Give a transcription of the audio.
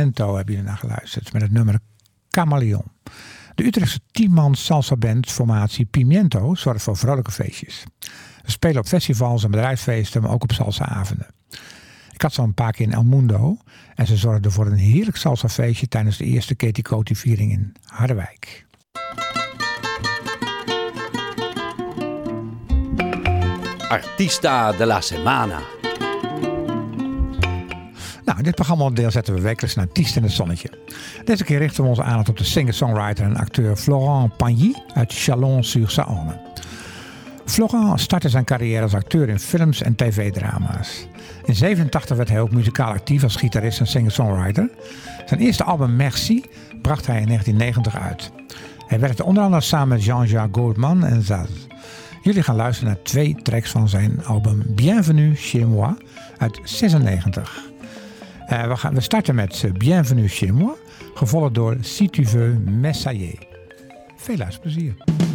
Pimiento hebben jullie naar geluisterd met het nummer Chameleon. De Utrechtse 10-man salsa-band formatie Pimiento zorgt voor vrolijke feestjes. Ze spelen op festivals en bedrijfsfeesten, maar ook op salsa-avonden. Ik had ze al een paar keer in El Mundo en ze zorgden voor een heerlijk salsa-feestje tijdens de eerste Keti Koti-viering in Harderwijk. Artista de la Semana. Nou, in dit programma zetten we wekelijks een artiest in het zonnetje. Deze keer richten we ons aandacht op de singer-songwriter en acteur Florent Pagny uit Chalon-sur-Saône. Florent startte zijn carrière als acteur in films en tv-drama's. In 1987 werd hij ook muzikaal actief als gitarist en singer-songwriter. Zijn eerste album Merci bracht hij in 1990 uit. Hij werkte onder andere samen met Jean-Jacques Goldman en Zaz. Jullie gaan luisteren naar 2 tracks van zijn album Bienvenue chez moi uit 1996. We starten met Bienvenue chez moi, gevolgd door Si tu veux m'essayer. Veel luisterplezier.